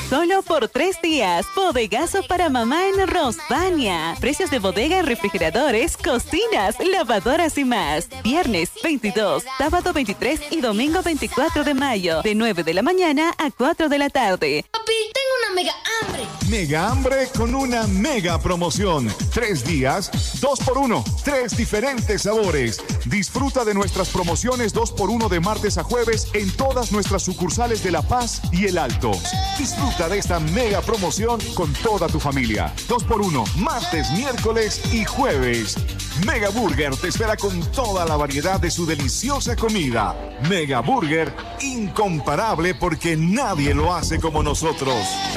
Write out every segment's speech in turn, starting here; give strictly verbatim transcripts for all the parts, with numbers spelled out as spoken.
Solo por tres días. Bodegazo para mamá en Rosvania. Precios de bodega en refrigeradores, cocinas, lavadoras y más. Viernes veintidós, sábado veintitrés y domingo veinticuatro de mayo. De nueve de la mañana a cuatro de la tarde. Papi, tengo una mega hambre. Mega hambre con una mega promoción. Tres días, dos por uno. Tres diferentes sabores. Disfruta de nuestras promociones dos por uno de martes a jueves en todas nuestras sucursales de La Paz y El Alto. Disfruta de esta mega promoción con toda tu familia. dos por uno, martes, miércoles y jueves. Mega Burger te espera con toda la variedad de su deliciosa comida. Mega Burger, incomparable porque nadie lo hace como nosotros.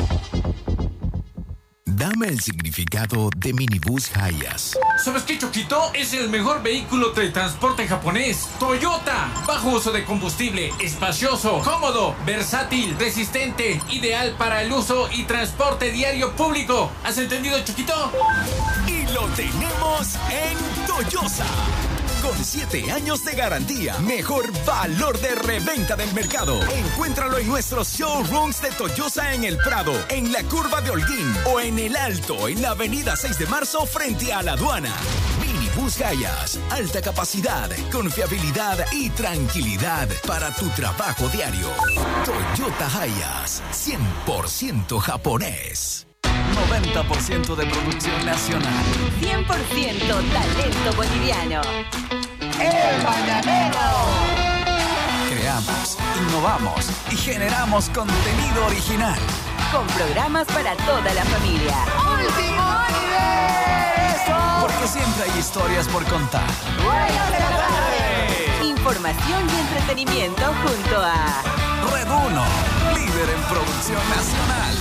Dame el significado de Minibus Hayas. ¿Sabes qué, Choquito? Es el mejor vehículo de transporte japonés. Toyota. Bajo uso de combustible, espacioso, cómodo, versátil, resistente, ideal para el uso y transporte diario público. ¿Has entendido, Choquito? Y lo tenemos en Toyosa. Con siete años de garantía, mejor valor de reventa del mercado. Encuéntralo en nuestros showrooms de Toyosa en El Prado, en la Curva de Holguín o en El Alto, en la avenida seis de marzo frente a la aduana. Minibus Hayas, alta capacidad, confiabilidad y tranquilidad para tu trabajo diario. Toyota Hayas, cien por ciento japonés. noventa por ciento de producción nacional. cien por ciento talento boliviano. ¡El Mañanero! Creamos, innovamos y generamos contenido original. Con programas para toda la familia. ¡Último universo! Porque siempre hay historias por contar. ¡Buenas de la tarde! Información y entretenimiento junto a Red uno, líder en producción nacional.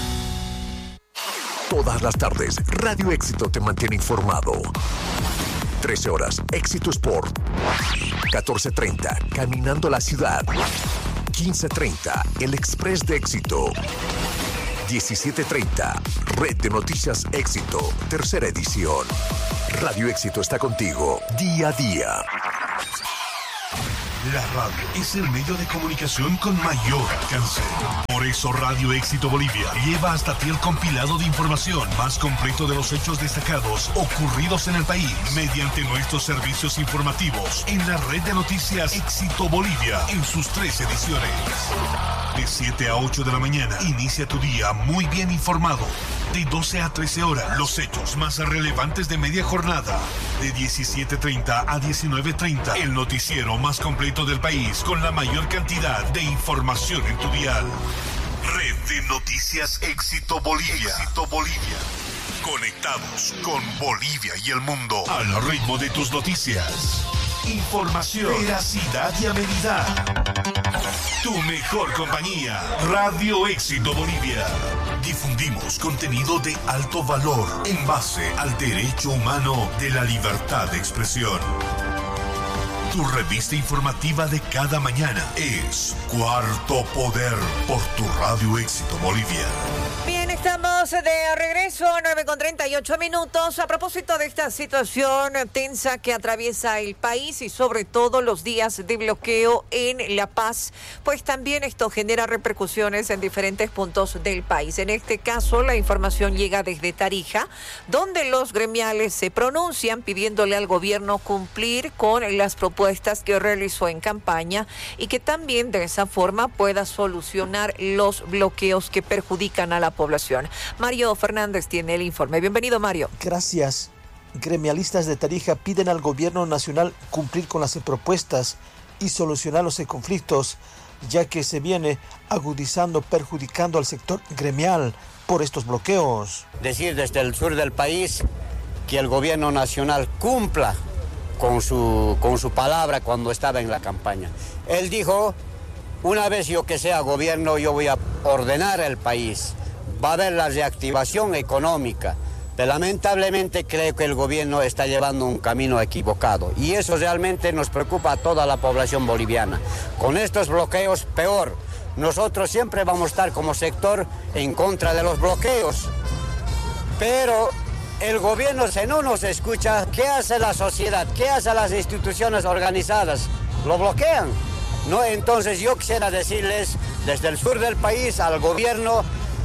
Todas las tardes, Radio Éxito te mantiene informado. trece horas, Éxito Sport. catorce treinta, Caminando la Ciudad. quince treinta, El Express de Éxito. diecisiete treinta, Red de Noticias Éxito, tercera edición. Radio Éxito está contigo, día a día. La radio es el medio de comunicación con mayor alcance. Por eso Radio Éxito Bolivia lleva hasta ti el compilado de información más completo de los hechos destacados ocurridos en el país mediante nuestros servicios informativos en la red de noticias Éxito Bolivia en sus tres ediciones. De siete a ocho de la mañana, inicia tu día muy bien informado. De doce a trece horas, los hechos más relevantes de media jornada. De diecisiete treinta a diecinueve treinta, el noticiero más completo del país con la mayor cantidad de información en tu dial. Red de Noticias Éxito Bolivia. Éxito Bolivia. Conectados con Bolivia y el mundo al ritmo de tus noticias. Información, veracidad y amenidad. Tu mejor compañía, Radio Éxito Bolivia. Difundimos contenido de alto valor en base al derecho humano de la libertad de expresión. Tu revista informativa de cada mañana es Cuarto Poder por tu Radio Éxito Bolivia. Bien, estamos de regreso a nueve con treinta y ocho minutos. A propósito de esta situación tensa que atraviesa el país y sobre todo los días de bloqueo en La Paz, pues también esto genera repercusiones en diferentes puntos del país. En este caso, la información llega desde Tarija, donde los gremiales se pronuncian pidiéndole al gobierno cumplir con las propuestas que realizó en campaña y que también de esa forma pueda solucionar los bloqueos que perjudican a la población. Mario Fernández tiene el informe. Bienvenido, Mario. Gracias. Gremialistas de Tarija piden al gobierno nacional cumplir con las propuestas y solucionar los conflictos, ya que se viene agudizando, perjudicando al sector gremial por estos bloqueos. Decir desde el sur del país que el gobierno nacional cumpla con su, con su palabra cuando estaba en la campaña. Él dijo, una vez yo que sea gobierno, yo voy a ordenar el país. Va a haber la reactivación económica. Pero lamentablemente creo que el gobierno está llevando un camino equivocado. Y eso realmente nos preocupa a toda la población boliviana. Con estos bloqueos, peor. Nosotros siempre vamos a estar como sector en contra de los bloqueos. Pero el gobierno, si no nos escucha, ¿qué hace la sociedad? ¿Qué hacen las instituciones organizadas? Lo bloquean, ¿no? Entonces yo quisiera decirles desde el sur del país al gobierno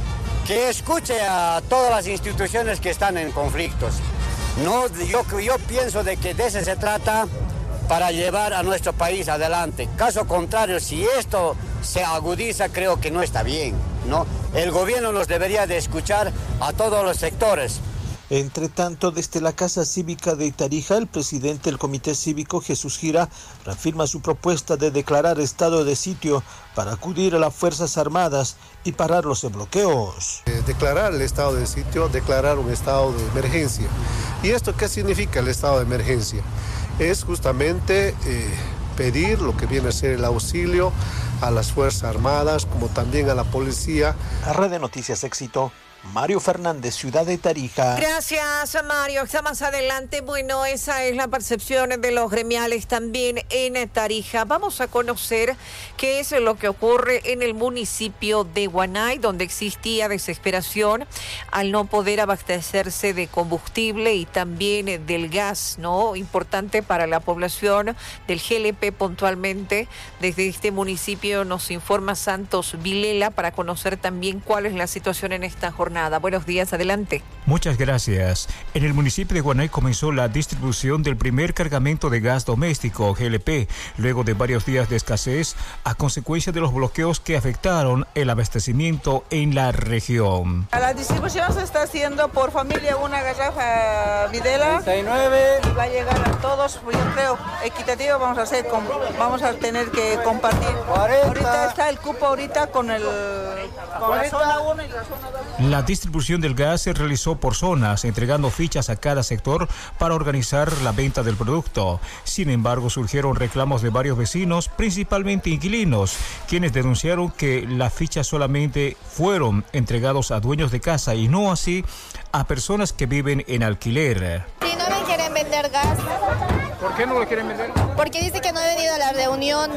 que escuche a todas las instituciones que están en conflictos. No, yo, yo pienso de que de eso se trata para llevar a nuestro país adelante. Caso contrario, si esto se agudiza, creo que no está bien, ¿no? El gobierno nos debería de escuchar a todos los sectores. Entre tanto, desde la Casa Cívica de Tarija, el presidente del Comité Cívico, Jesús Gira, reafirma su propuesta de declarar estado de sitio para acudir a las Fuerzas Armadas y parar los bloqueos. Eh, declarar el estado de sitio, declarar un estado de emergencia. ¿Y esto qué significa el estado de emergencia? Es justamente eh, pedir lo que viene a ser el auxilio a las Fuerzas Armadas, como también a la policía. La Red de Noticias Éxito, Mario Fernández, Ciudad de Tarija. Gracias, Mario. Está más adelante. Bueno, esa es la percepción de los gremiales también en Tarija. Vamos a conocer qué es lo que ocurre en el municipio de Guanay, donde existía desesperación al no poder abastecerse de combustible y también del gas, ¿no? Importante para la población del G L P puntualmente. Desde este municipio nos informa Santos Vilela para conocer también cuál es la situación en esta jornada. Buenos días, adelante. Muchas gracias. En el municipio de Guanay comenzó la distribución del primer cargamento de gas doméstico, G L P, luego de varios días de escasez a consecuencia de los bloqueos que afectaron el abastecimiento en la región. La distribución se está haciendo por familia, una garrafa Videla. treinta y nueve. Va a llegar a todos, yo creo, equitativo vamos a hacer, con, vamos a tener que compartir. cuarenta. Ahorita está el cupo ahorita con, el, con la zona uno y la zona dos. La distribución del gas se realizó por zonas, entregando fichas a cada sector para organizar la venta del producto. Sin embargo, surgieron reclamos de varios vecinos, principalmente inquilinos, quienes denunciaron que las fichas solamente fueron entregados a dueños de casa y no así a personas que viven en alquiler. Si no me quieren vender gas. ¿Por qué no lo quieren vender? Porque dice que no he venido a la reunión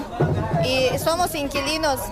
y somos inquilinos.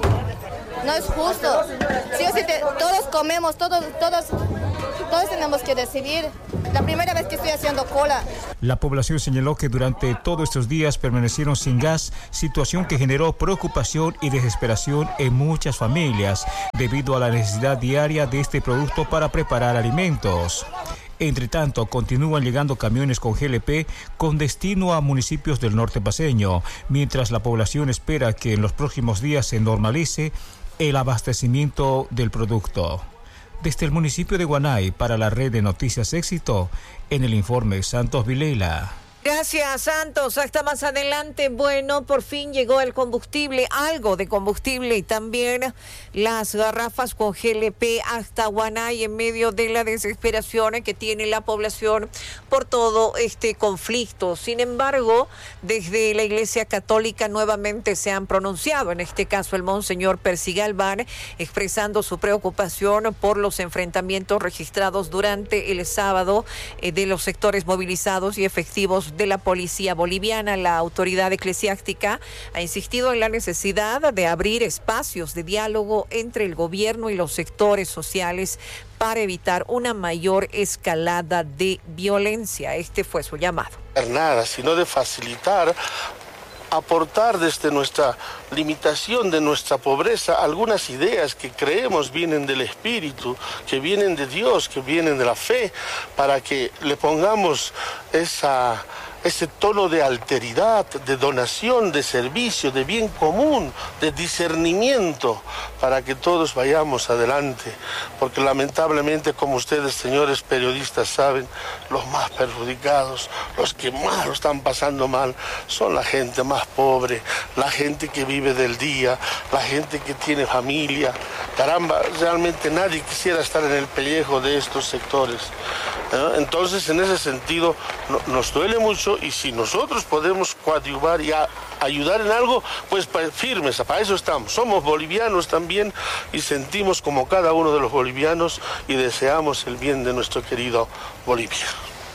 No es justo. Sí o sí te, todos comemos, todos, todos, todos tenemos que recibir. La primera vez que estoy haciendo cola. La población señaló que durante todos estos días permanecieron sin gas, situación que generó preocupación y desesperación en muchas familias debido a la necesidad diaria de este producto para preparar alimentos. Entre tanto, continúan llegando camiones con G L P con destino a municipios del norte paceño, mientras la población espera que en los próximos días se normalice el abastecimiento del producto. Desde el municipio de Guanay, para la Red de Noticias Éxito, en el informe Santos Vilela. Gracias, Santos. Hasta más adelante. Bueno, por fin llegó el combustible, algo de combustible y también las garrafas con G L P hasta Guanay en medio de la desesperación que tiene la población por todo este conflicto. Sin embargo, desde la Iglesia Católica nuevamente se han pronunciado, en este caso el Monseñor Percy Galván, expresando su preocupación por los enfrentamientos registrados durante el sábado eh, de los sectores movilizados y efectivos de la policía boliviana. La autoridad eclesiástica ha insistido en la necesidad de abrir espacios de diálogo entre el gobierno y los sectores sociales para evitar una mayor escalada de violencia. Este fue su llamado. Nada, sino de facilitar, aportar desde nuestra limitación, de nuestra pobreza, algunas ideas que creemos vienen del Espíritu, que vienen de Dios, que vienen de la fe, para que le pongamos esa, ese tono de alteridad, de donación, de servicio, de bien común, de discernimiento, para que todos vayamos adelante, porque lamentablemente, como ustedes, señores periodistas, saben, los más perjudicados, los que más lo están pasando mal, son la gente más pobre, la gente que vive del día, la gente que tiene familia. Caramba, realmente nadie quisiera estar en el pellejo de estos sectores. ¿Eh? Entonces, en ese sentido, no, nos duele mucho, y si nosotros podemos coadyuvar y a, ayudar en algo, pues pa, firmes, para eso estamos. Somos bolivianos también y sentimos como cada uno de los bolivianos y deseamos el bien de nuestro querido Bolivia.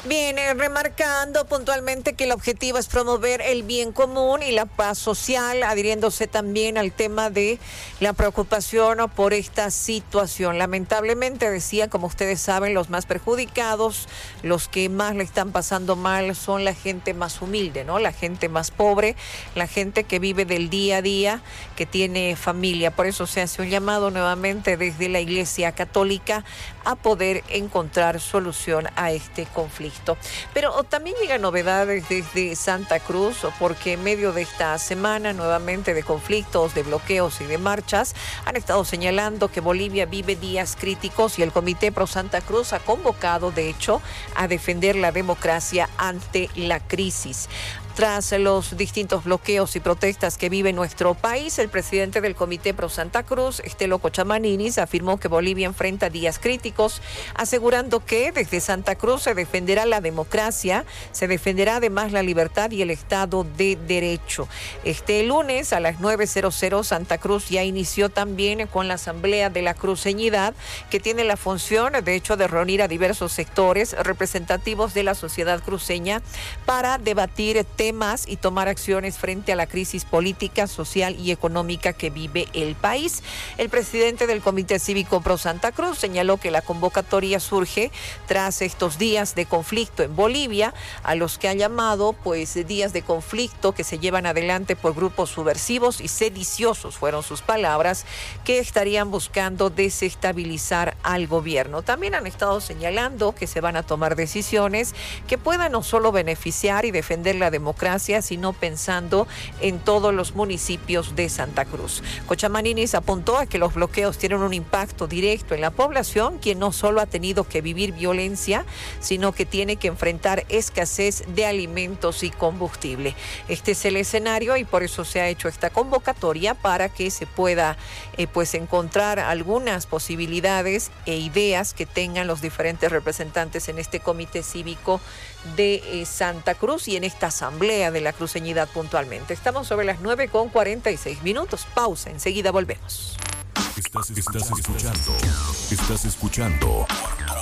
Bien, eh, remarcando puntualmente que el objetivo es promover el bien común y la paz social, adhiriéndose también al tema de la preocupación por esta situación. Lamentablemente, decía, como ustedes saben, los más perjudicados, los que más le están pasando mal son la gente más humilde, ¿no? La gente más pobre, la gente que vive del día a día, que tiene familia. Por eso se hace un llamado nuevamente desde la Iglesia Católica a poder encontrar solución a este conflicto. Pero también llegan novedades desde Santa Cruz, porque en medio de esta semana nuevamente de conflictos, de bloqueos y de marchas, han estado señalando que Bolivia vive días críticos y el Comité Pro Santa Cruz ha convocado, de hecho, a defender la democracia ante la crisis. Tras los distintos bloqueos y protestas que vive nuestro país, el presidente del Comité Pro Santa Cruz, Estelo Cochamaninis, afirmó que Bolivia enfrenta días críticos, asegurando que desde Santa Cruz se defenderá la democracia, se defenderá además la libertad y el Estado de Derecho. Este lunes a las nueve horas Santa Cruz ya inició también con la Asamblea de la Cruceñidad, que tiene la función, de hecho, de reunir a diversos sectores representativos de la sociedad cruceña para debatir temas y tomar acciones frente a la crisis política, social y económica que vive el país. El presidente del Comité Cívico Pro Santa Cruz señaló que la convocatoria surge tras estos días de conflicto en Bolivia, a los que ha llamado pues días de conflicto que se llevan adelante por grupos subversivos y sediciosos, fueron sus palabras, que estarían buscando desestabilizar al gobierno. También han estado señalando que se van a tomar decisiones que puedan no solo beneficiar y defender la democracia, sino pensando en todos los municipios de Santa Cruz. Cochamaninis apuntó a que los bloqueos tienen un impacto directo en la población, quien no solo ha tenido que vivir violencia, sino que tiene que enfrentar escasez de alimentos y combustible. Este es el escenario y por eso se ha hecho esta convocatoria, para que se pueda eh, pues encontrar algunas posibilidades e ideas que tengan los diferentes representantes en este comité cívico de eh, Santa Cruz y en esta asamblea de la cruceñidad puntualmente. Estamos sobre las nueve con cuarenta y seis minutos. Pausa, enseguida volvemos. Estás, estás escuchando. Estás escuchando